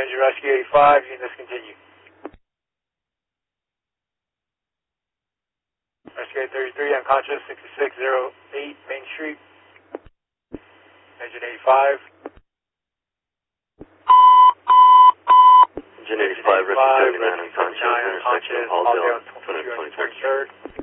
Engine Rescue 85, units continue. Rescue 33, unconscious, 6608 Main Street. Engine 85. Engine 85, Rescue 79, unconscious, intersection, Halldale, 23rd.